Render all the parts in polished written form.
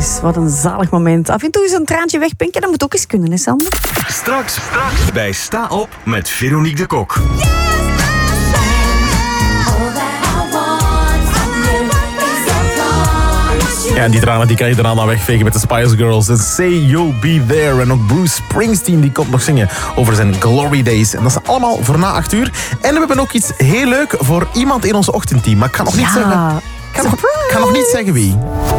is. Wat een zalig moment. Af en toe is een traantje wegpinken, dat moet ook eens kunnen, hè Sander? Straks bij Sta Op met Veronique de Kok. Ja, en die tranen die kan je daarna wegvegen met de Spice Girls. En Say You'll Be There. En ook Bruce Springsteen die komt nog zingen over zijn Glory Days. En dat is allemaal voor na 8 uur. En we hebben ook iets heel leuk voor iemand in ons ochtendteam. Maar ik ga nog niet zeggen... Ik ga nog niet zeggen wie.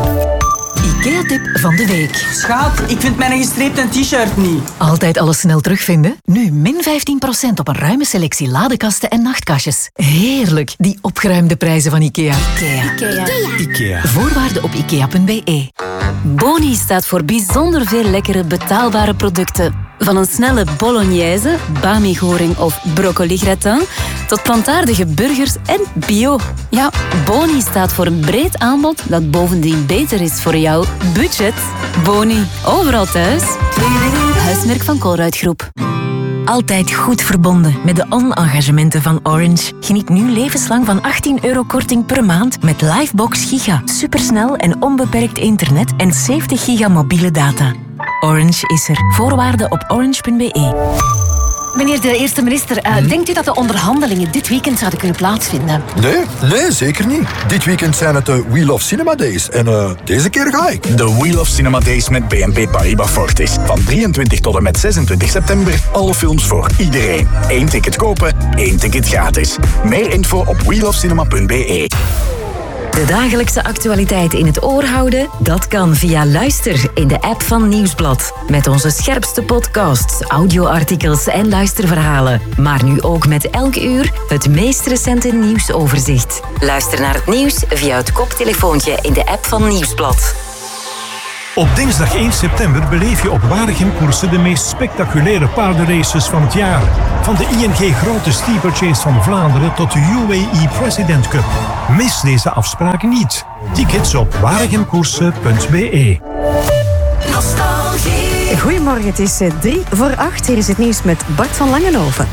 IKEA-tip van de week. Schat, ik vind mijn gestreepte t-shirt niet. Altijd alles snel terugvinden? Nu min 15% op een ruime selectie ladekasten en nachtkastjes. Heerlijk, die opgeruimde prijzen van IKEA. IKEA. Voorwaarden op ikea.be. Boni staat voor bijzonder veel lekkere betaalbare producten. Van een snelle bolognese, bami-goring of broccoli-gratin tot plantaardige burgers en bio. Ja, Boni staat voor een breed aanbod dat bovendien beter is voor jouw budget. Boni, overal thuis. Huismerk van Colruyt Groep. Altijd goed verbonden met de on-engagementen van Orange. Geniet nu levenslang van €18 korting per maand met Livebox Giga. Supersnel en onbeperkt internet en 70 giga mobiele data. Orange is er. Voorwaarden op orange.be. Meneer de eerste minister, denkt u dat de onderhandelingen dit weekend zouden kunnen plaatsvinden? Nee, zeker niet. Dit weekend zijn het de Wheel of Cinema Days. En deze keer ga ik. De Wheel of Cinema Days met BNP Paribas Fortis. Van 23 tot en met 26 september. Alle films voor iedereen. 1 ticket kopen, 1 ticket gratis. Meer info op wheelofcinema.be. De dagelijkse actualiteit in het oor houden? Dat kan via Luister in de app van Nieuwsblad. Met onze scherpste podcasts, audioartikels en luisterverhalen. Maar nu ook met elk uur het meest recente nieuwsoverzicht. Luister naar het nieuws via het koptelefoontje in de app van Nieuwsblad. Op dinsdag 1 september beleef je op Waregem-koersen de meest spectaculaire paardenraces van het jaar. Van de ING Grote Steeplechase van Vlaanderen tot de UAE President Cup. Mis deze afspraken niet. Tickets op waregemkoersen.be. Goedemorgen, het is 7:45. Hier is het nieuws met Bart van Langenhoven.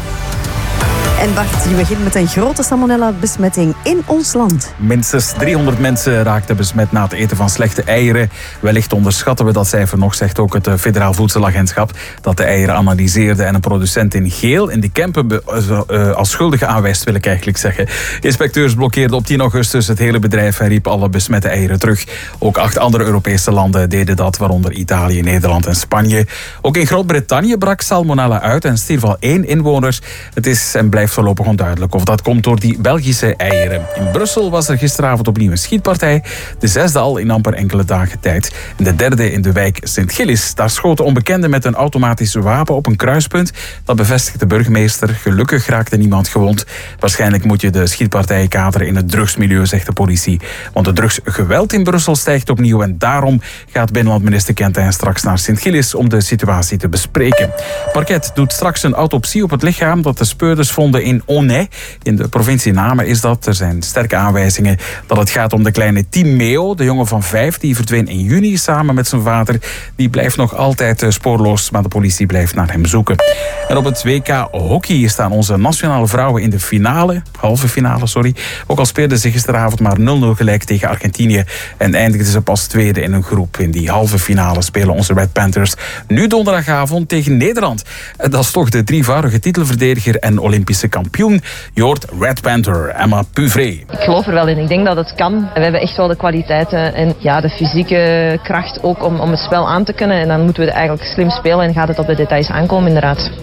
En Bart, je begint met een grote salmonella-besmetting in ons land. Minstens 300 mensen raakten besmet na het eten van slechte eieren. Wellicht onderschatten we dat cijfer nog, zegt ook het Federaal Voedselagentschap, dat de eieren analyseerde en een producent in Geel in de Kempen als schuldige aanwijst, wil ik eigenlijk zeggen. Inspecteurs blokkeerden op 10 augustus het hele bedrijf en riepen alle besmette eieren terug. Ook 8 andere Europese landen deden dat, waaronder Italië, Nederland en Spanje. Ook in Groot-Brittannië brak salmonella uit en stierf al 1 inwoner. Het is en blijft voorlopig onduidelijk of dat komt door die Belgische eieren. In Brussel was er gisteravond opnieuw een schietpartij. De 6e al in amper enkele dagen tijd. En de 3e in de wijk Sint-Gillis. Daar schoten onbekenden met een automatisch wapen op een kruispunt. Dat bevestigt de burgemeester. Gelukkig raakte niemand gewond. Waarschijnlijk moet je de schietpartij kaderen in het drugsmilieu, zegt de politie. Want de drugsgeweld in Brussel stijgt opnieuw en daarom gaat binnenlandminister Kentijn straks naar Sint-Gillis om de situatie te bespreken. Parket doet straks een autopsie op het lichaam dat de speurders vonden in Onay. In de provincie Namen is dat. Er zijn sterke aanwijzingen dat het gaat om de kleine Timeo, de jongen van 5, die verdween in juni samen met zijn vader. Die blijft nog altijd spoorloos, maar de politie blijft naar hem zoeken. En op het WK hockey staan onze nationale vrouwen in de finale, halve finale, sorry. Ook al speelden ze gisteravond maar 0-0 gelijk tegen Argentinië en eindigden ze pas tweede in een groep. In die halve finale spelen onze Red Panthers nu donderdagavond tegen Nederland. Dat is toch de drievoudige titelverdediger en Olympische kampioen. Je hoort Red Panther, Emma Puvré. Ik geloof er wel in. Ik denk dat het kan. We hebben echt wel de kwaliteiten en de fysieke kracht ook om het spel aan te kunnen. En dan moeten we eigenlijk slim spelen en gaat het op de details aankomen inderdaad.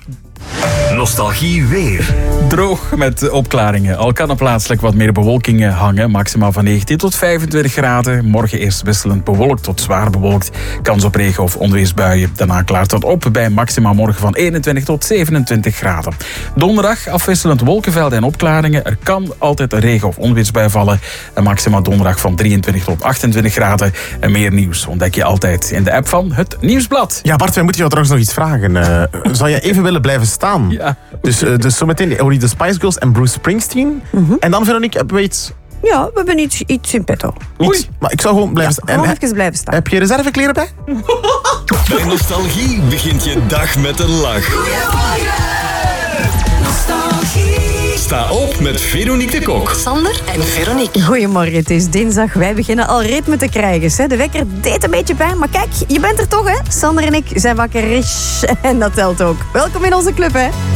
Nostalgie weer. Droog met opklaringen. Al kan er plaatselijk wat meer bewolking hangen. Maximaal van 19 tot 25 graden. Morgen eerst wisselend bewolkt tot zwaar bewolkt. Kans op regen- of onweersbuien. Daarna klaart het op bij maximaal morgen van 21 tot 27 graden. Donderdag afwisselend wolkenvelden en opklaringen. Er kan altijd een regen- of onweersbui vallen. En maximaal donderdag van 23 tot 28 graden. En meer nieuws ontdek je altijd in de app van het Nieuwsblad. Ja, Bart, wij moeten jou trouwens nog iets vragen. Zou je even willen blijven staan? Ja. Dus zometeen hoor je de Spice Girls en Bruce Springsteen. En dan, Veronique, hebben we iets... Ja, we hebben iets in petto. Oei. Maar ik zou gewoon blijven staan. Gewoon even blijven staan. Heb je reservekleren bij? Bij Nostalgie begint je dag met een lach. Nostalgie Sta op met Veronique de Kok. Sander en Veronique. Goedemorgen, het is dinsdag. Wij beginnen al ritme te krijgen. Hè? De wekker deed een beetje pijn, maar kijk, je bent er toch, hè? Sander en ik zijn wakker en dat telt ook. Welkom in onze club, hè?